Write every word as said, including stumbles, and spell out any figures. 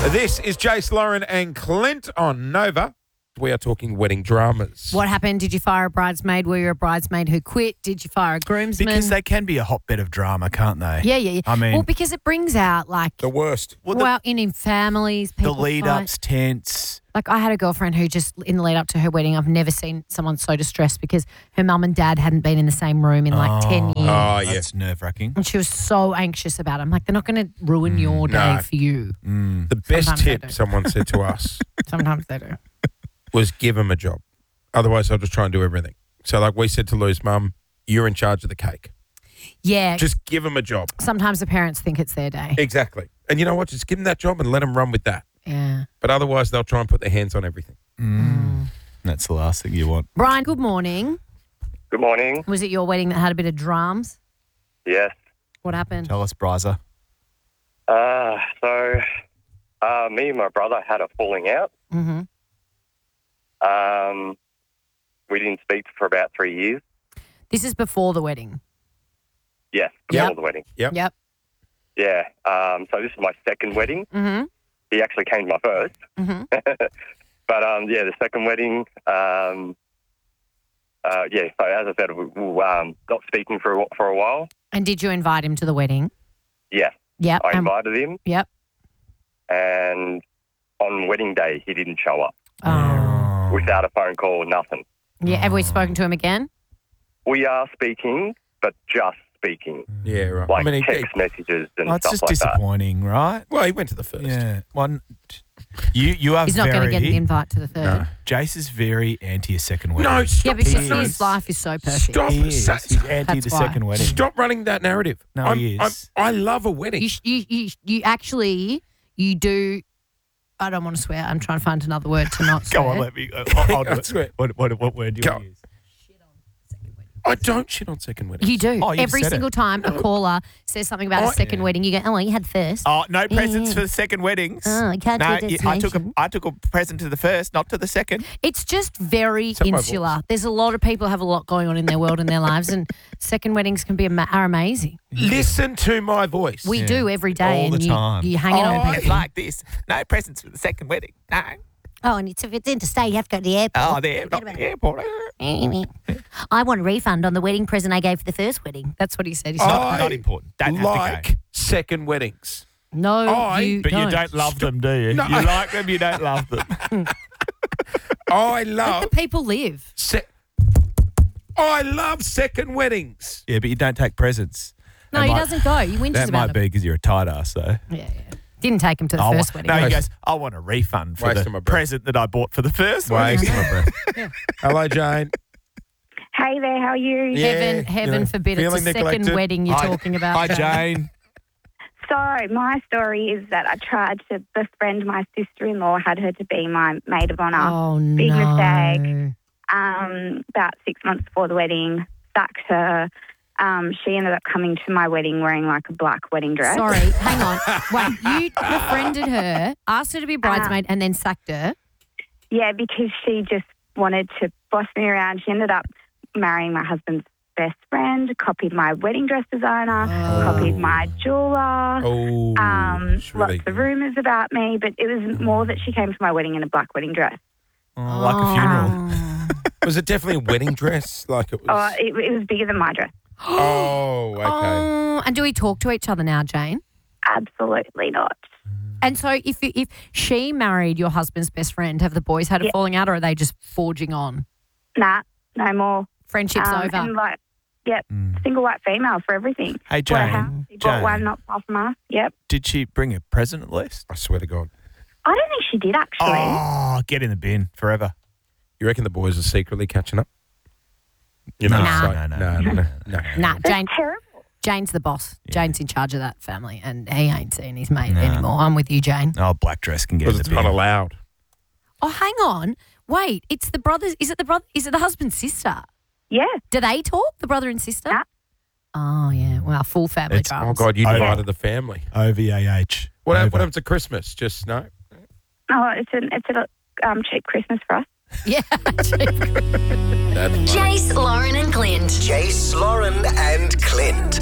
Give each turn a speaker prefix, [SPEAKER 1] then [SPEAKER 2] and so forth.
[SPEAKER 1] This is Jace, Lauren and Clint on Nova. We are talking wedding dramas.
[SPEAKER 2] What happened? Did you fire a bridesmaid? Were you a bridesmaid who quit? Did you fire a groomsman?
[SPEAKER 3] Because they can be a hotbed of drama, can't they?
[SPEAKER 2] Yeah, yeah, yeah.
[SPEAKER 3] I mean,
[SPEAKER 2] well, because it brings out like,
[SPEAKER 1] The worst.
[SPEAKER 3] well,
[SPEAKER 2] well,
[SPEAKER 3] the,
[SPEAKER 2] in, in families,
[SPEAKER 3] the
[SPEAKER 2] people
[SPEAKER 3] lead
[SPEAKER 2] fight.
[SPEAKER 3] up's tense.
[SPEAKER 2] Like I had a girlfriend who just, in the lead up to her wedding, I've never seen someone so distressed because her mum and dad hadn't been in the same room in like ten years.
[SPEAKER 1] Oh, yeah.
[SPEAKER 3] That's nerve wracking.
[SPEAKER 2] And she was so anxious about it. I'm like, they're not going to ruin your day
[SPEAKER 1] no.
[SPEAKER 2] for you.
[SPEAKER 1] The best
[SPEAKER 2] Sometimes they
[SPEAKER 1] tip
[SPEAKER 2] do.
[SPEAKER 1] someone said to us
[SPEAKER 2] Sometimes they do.
[SPEAKER 1] was give them a job. Otherwise, they'll just try and do everything. So like we said to Lou's mum, you're in charge of the cake.
[SPEAKER 2] Yeah.
[SPEAKER 1] Just give them a job.
[SPEAKER 2] Sometimes the parents think it's their day.
[SPEAKER 1] Exactly. And you know what? Just give them that job and let them run with that.
[SPEAKER 2] Yeah.
[SPEAKER 1] But otherwise, they'll try and put their hands on everything.
[SPEAKER 3] That's the last thing you want.
[SPEAKER 2] Brian, good morning.
[SPEAKER 4] Good morning.
[SPEAKER 2] Was it your wedding that had a bit of drums?
[SPEAKER 4] Yes.
[SPEAKER 2] What happened?
[SPEAKER 3] Tell us, Bryza.
[SPEAKER 4] Uh, so, uh, me and my brother had a falling out.
[SPEAKER 2] Mm-hmm.
[SPEAKER 4] Um, we didn't speak for about three years.
[SPEAKER 2] This is before the wedding.
[SPEAKER 4] Yes, before
[SPEAKER 2] Yep.
[SPEAKER 4] the wedding.
[SPEAKER 1] Yep.
[SPEAKER 2] Yep.
[SPEAKER 4] Yeah. Um, so this is my second wedding.
[SPEAKER 2] Mm-hmm.
[SPEAKER 4] He actually came to my first.
[SPEAKER 2] Mm-hmm.
[SPEAKER 4] But, um, yeah, the second wedding, um, uh, yeah, so as I said, we, we um, got speaking for a, wh- for a while.
[SPEAKER 2] And did you invite him to the wedding?
[SPEAKER 4] Yeah.
[SPEAKER 2] Yep.
[SPEAKER 4] I
[SPEAKER 2] um,
[SPEAKER 4] invited him,
[SPEAKER 2] Yep.
[SPEAKER 4] and on wedding day, he didn't show up
[SPEAKER 2] Oh.
[SPEAKER 4] without a phone call, nothing.
[SPEAKER 2] Yeah. Have we spoken to him again?
[SPEAKER 4] We are speaking, but just speaking.
[SPEAKER 1] Yeah, right.
[SPEAKER 4] Like
[SPEAKER 1] I mean, he,
[SPEAKER 4] text messages and
[SPEAKER 3] Oh, it's
[SPEAKER 4] stuff
[SPEAKER 3] just
[SPEAKER 4] like that.
[SPEAKER 3] disappointing, right?
[SPEAKER 1] well, he went to the first.
[SPEAKER 3] Yeah. One, you you are
[SPEAKER 2] He's not
[SPEAKER 3] very.
[SPEAKER 2] going to get an invite to the third.
[SPEAKER 1] No.
[SPEAKER 3] Jace is very anti a second wedding.
[SPEAKER 1] No, stop.
[SPEAKER 2] Yeah, because
[SPEAKER 3] He
[SPEAKER 2] his
[SPEAKER 3] is.
[SPEAKER 2] life is so perfect.
[SPEAKER 1] Stop.
[SPEAKER 3] He is.
[SPEAKER 1] Sa-
[SPEAKER 3] He's anti
[SPEAKER 2] That's
[SPEAKER 3] the
[SPEAKER 2] why.
[SPEAKER 3] second wedding.
[SPEAKER 1] Stop running that narrative.
[SPEAKER 3] No,
[SPEAKER 1] I'm,
[SPEAKER 3] he is.
[SPEAKER 1] I'm, I love a wedding.
[SPEAKER 2] You, sh- you, you, you actually, you do, I don't want to swear. I'm trying to find another word to not swear.
[SPEAKER 3] Go on, let me. uh, I'll, I'll do
[SPEAKER 1] That's
[SPEAKER 3] it.
[SPEAKER 1] right.
[SPEAKER 3] What, what, what word do you
[SPEAKER 1] Go.
[SPEAKER 3] want to use?
[SPEAKER 1] I don't shit on second weddings.
[SPEAKER 2] You do.
[SPEAKER 3] Oh, you
[SPEAKER 2] Every
[SPEAKER 3] said it.
[SPEAKER 2] single time a caller says something about
[SPEAKER 1] Oh,
[SPEAKER 2] a second
[SPEAKER 3] yeah.
[SPEAKER 2] wedding, you go, oh, well, you had first.
[SPEAKER 3] Oh, no presents
[SPEAKER 2] Yeah.
[SPEAKER 3] for the second weddings.
[SPEAKER 2] Oh, I can't
[SPEAKER 3] no,
[SPEAKER 2] do a
[SPEAKER 3] you- I took a
[SPEAKER 2] destination.
[SPEAKER 3] I took a present to the first, not to the second.
[SPEAKER 2] It's just very
[SPEAKER 1] Is that my
[SPEAKER 2] insular.
[SPEAKER 1] voice?
[SPEAKER 2] There's a lot of people have a lot going on in their world and their lives, and second weddings can be ama- are amazing.
[SPEAKER 1] Listen to my voice.
[SPEAKER 2] We
[SPEAKER 3] Yeah.
[SPEAKER 2] do every day,
[SPEAKER 3] All
[SPEAKER 2] and
[SPEAKER 3] the
[SPEAKER 2] you
[SPEAKER 3] time.
[SPEAKER 2] you hanging
[SPEAKER 1] Oh,
[SPEAKER 2] on
[SPEAKER 3] It's
[SPEAKER 2] people.
[SPEAKER 3] like this. No presents for the second wedding. No.
[SPEAKER 2] Oh, and it's, if it's interstate, you have to go to the airport.
[SPEAKER 3] Oh, there, not the airport.
[SPEAKER 2] I want a refund on the wedding present I gave for the first wedding. That's what he said. He said,
[SPEAKER 1] I
[SPEAKER 3] Not important. Don't have to
[SPEAKER 1] like
[SPEAKER 3] go.
[SPEAKER 1] second weddings.
[SPEAKER 2] no,
[SPEAKER 1] I-
[SPEAKER 2] you
[SPEAKER 3] But
[SPEAKER 2] don't.
[SPEAKER 3] you don't love them, do you?
[SPEAKER 1] No,
[SPEAKER 3] you
[SPEAKER 1] I-
[SPEAKER 3] like them, you don't love them.
[SPEAKER 1] I
[SPEAKER 2] Let
[SPEAKER 1] love
[SPEAKER 2] the people live.
[SPEAKER 1] se- I love second weddings.
[SPEAKER 3] Yeah, but you don't take presents.
[SPEAKER 2] No,
[SPEAKER 3] That
[SPEAKER 2] he
[SPEAKER 3] might-
[SPEAKER 2] doesn't go. He whinges
[SPEAKER 3] That
[SPEAKER 2] about
[SPEAKER 3] might
[SPEAKER 2] it.
[SPEAKER 3] be because you're a tight ass, though.
[SPEAKER 2] Yeah, yeah. Didn't take him to the
[SPEAKER 3] I
[SPEAKER 2] first
[SPEAKER 3] wa-
[SPEAKER 2] wedding.
[SPEAKER 3] No, he
[SPEAKER 1] Waste-
[SPEAKER 3] goes, I want a refund for
[SPEAKER 1] Wasting
[SPEAKER 3] the
[SPEAKER 1] my breath.
[SPEAKER 3] present that I bought for the first one.
[SPEAKER 1] Waste my breath. Hello, Jane.
[SPEAKER 5] Hey there, how are you?
[SPEAKER 1] Yeah,
[SPEAKER 2] heaven,
[SPEAKER 1] you
[SPEAKER 2] heaven
[SPEAKER 1] know,
[SPEAKER 2] forbid it's a
[SPEAKER 1] feeling
[SPEAKER 2] second
[SPEAKER 1] neglected.
[SPEAKER 2] wedding you're
[SPEAKER 3] Hi-
[SPEAKER 2] talking about.
[SPEAKER 3] Hi, Jane.
[SPEAKER 5] So, my story is that I tried to befriend my sister-in-law, had her to be my maid of honour.
[SPEAKER 2] Oh,
[SPEAKER 5] Big
[SPEAKER 2] no.
[SPEAKER 5] mistake. Um, about six months before the wedding, sacked her. Um, she ended up coming to my wedding wearing like a black wedding dress.
[SPEAKER 2] Sorry, hang on. Wait, you befriended her, asked her to be
[SPEAKER 5] Uh,
[SPEAKER 2] bridesmaid, and then sacked her?
[SPEAKER 5] Yeah, because she just wanted to boss me around. She ended up marrying my husband's best friend, copied my wedding dress designer, copied my jeweller.
[SPEAKER 1] Oh,
[SPEAKER 5] Um,
[SPEAKER 1] it's really
[SPEAKER 5] lots of rumours about me, but it was more that she came to my wedding in a black wedding dress.
[SPEAKER 3] Oh, like a funeral.
[SPEAKER 2] Oh.
[SPEAKER 1] Was it definitely a wedding dress? Like it
[SPEAKER 5] Oh,
[SPEAKER 1] was.
[SPEAKER 5] it, it was bigger than my dress.
[SPEAKER 1] Oh, okay.
[SPEAKER 2] Oh, and do we talk to each other now, Jane?
[SPEAKER 5] Absolutely not.
[SPEAKER 2] And so if you- if she married your husband's best friend, have the boys had a
[SPEAKER 5] Yeah.
[SPEAKER 2] falling out, or are they just forging on?
[SPEAKER 5] Nah, no more.
[SPEAKER 2] Friendship's
[SPEAKER 5] Um,
[SPEAKER 2] over.
[SPEAKER 5] And like, yep,
[SPEAKER 3] Mm.
[SPEAKER 5] single white female for everything.
[SPEAKER 3] Hey,
[SPEAKER 5] Bought a house.
[SPEAKER 3] Jane.
[SPEAKER 5] He bought
[SPEAKER 3] Jane.
[SPEAKER 5] one not far from us. Yep.
[SPEAKER 3] Did she bring a present at least?
[SPEAKER 1] I swear to God.
[SPEAKER 5] I don't think she did actually.
[SPEAKER 3] Oh, get in the bin forever.
[SPEAKER 1] You reckon the boys are secretly catching up? You know,
[SPEAKER 3] No,
[SPEAKER 1] it's
[SPEAKER 2] Nah.
[SPEAKER 1] like-
[SPEAKER 3] no, no,
[SPEAKER 1] no, no,
[SPEAKER 3] no,
[SPEAKER 1] no.
[SPEAKER 2] nah,
[SPEAKER 5] That's
[SPEAKER 2] Jane.
[SPEAKER 5] terrible.
[SPEAKER 2] Jane's the boss.
[SPEAKER 3] Yeah.
[SPEAKER 2] Jane's in charge of that family, and he ain't seeing his mate
[SPEAKER 3] No.
[SPEAKER 2] anymore. I'm with you, Jane.
[SPEAKER 3] Oh, black dress can get in
[SPEAKER 1] Because
[SPEAKER 3] the
[SPEAKER 1] it's
[SPEAKER 3] bin.
[SPEAKER 1] not allowed.
[SPEAKER 2] Oh, hang on. Wait, it's the brothers. Is it the brother? Is it the husband's sister?
[SPEAKER 5] Yeah.
[SPEAKER 2] Do they talk, the brother and sister?
[SPEAKER 5] Nah.
[SPEAKER 2] Oh, yeah. Well, full family
[SPEAKER 3] It's-
[SPEAKER 1] Oh,
[SPEAKER 2] dramas.
[SPEAKER 1] God, you
[SPEAKER 3] Oh, yeah.
[SPEAKER 1] divided the family.
[SPEAKER 3] O V A H.
[SPEAKER 1] What, hap-
[SPEAKER 3] Over.
[SPEAKER 1] what happens at Christmas? Just no?
[SPEAKER 5] Oh, it's an it's a um, cheap Christmas for us.
[SPEAKER 2] Yeah.
[SPEAKER 1] That's funny.
[SPEAKER 6] Jace, Lauren, and Clint.
[SPEAKER 7] Jace, Lauren, and Clint.